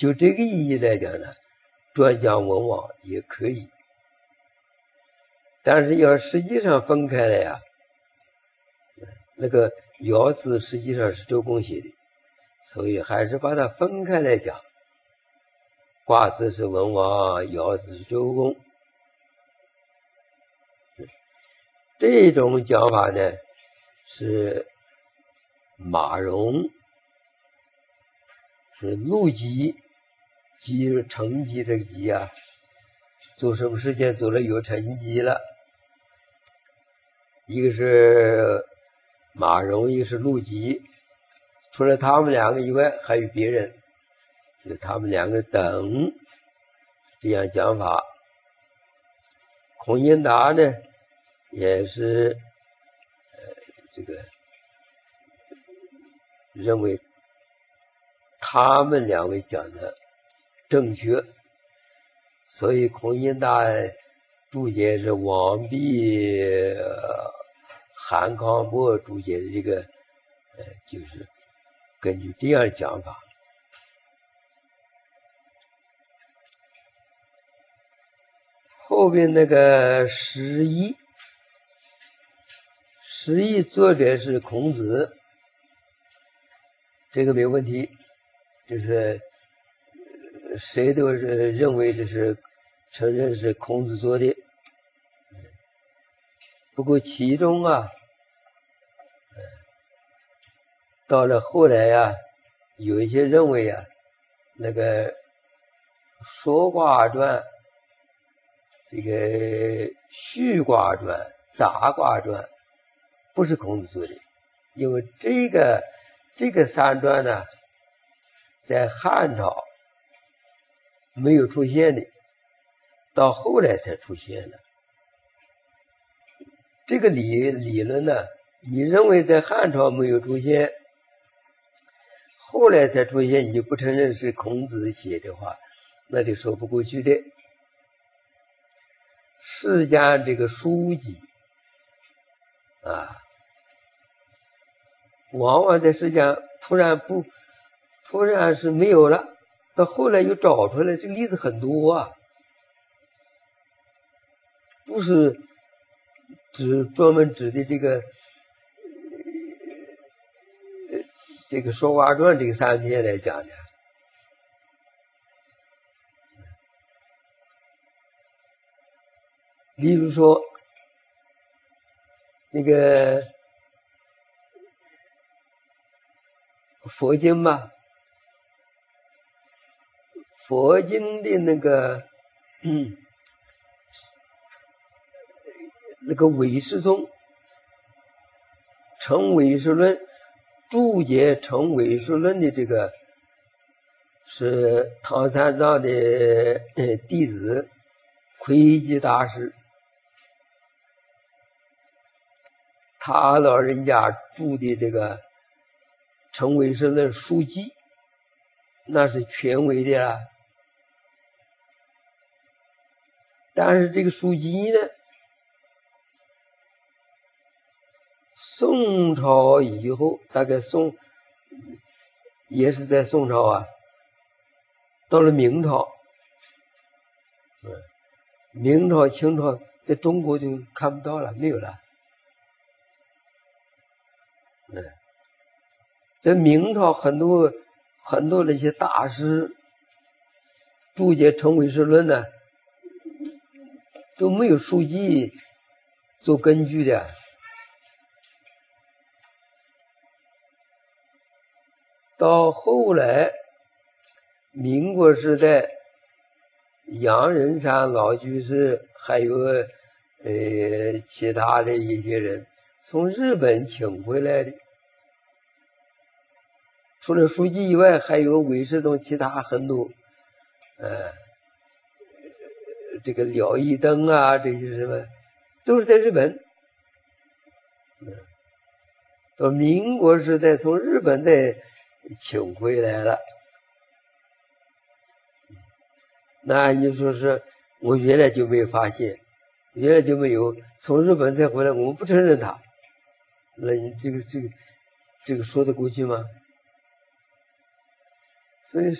就这个意义来讲呢，专讲文王也可以。但是要实际上分开来呀，那个爻辞实际上是周公写的，所以还是把它分开来讲。卦辞是文王，爻辞是周公。这种讲法呢，是马融，是陆机，机是成绩这个机啊，做什么事情做了有成绩了。一个是马融，一个是陆机，除了他们两个以外，还有别人，就他们两个等，这样讲法。孔颖达呢，也是这个认为他们两位讲的正确，所以孔颖达注解是王弼、韩康伯注解的这个就是根据这样讲法。后边那个十一作者是孔子，这个没问题，就是谁都是认为这是承认是孔子做的。不过其中啊，到了后来啊，有一些认为啊，那个《说卦传》、这个《序卦传》、《杂卦传》不是孔子做的，因为这个三传呢，在汉朝没有出现的，到后来才出现的。这个理论呢，你认为在汉朝没有出现，后来才出现，你不承认是孔子写的话，那就说不过去的。世间这个书籍啊，往往在世间突然是没有了，到后来又找出来，这个例子很多啊，不是专门指的这个《说卦传》这个三篇来讲的。例如说那个佛经嘛，佛经的那个唯识宗，成唯识论，注解成唯识论的这个是唐三藏的弟子窥基大师，他老人家注的这个成唯识论书籍，那是权威的啊。但是这个书籍呢，宋朝以后，大概也是在宋朝啊，到了明朝，明朝、清朝在中国就看不到了，没有了。在明朝很多那些大师注解成唯识论呢，都没有书籍做根据的。到后来民国时代，杨仁山老居士还有其他的一些人从日本请回来的，除了书籍以外，还有唯识宗其他很多这个廖一灯啊，这些什么都是在日本。到民国时代从日本再请回来了。那你说是我原来就没有发现，原来就没有，从日本再回来，我们不承认他，那你这个说得过去吗？所以